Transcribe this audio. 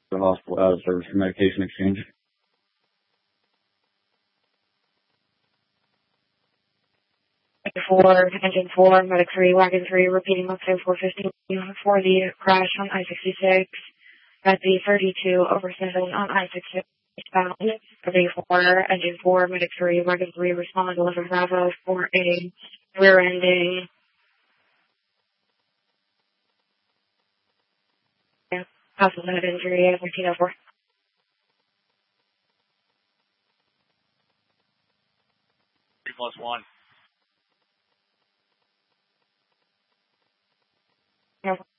The hospital out of service for medication exchange. Engine 4, Medic 3, Wagon 3, repeating Moxie 450 for the crash on I-66 at the 32 over 7 on I-66 bound. 34, Engine 4, Medic 3, Wagon 3, respond 11 Bravo for a rear-ending. Possible head injury at 1304. +1. No.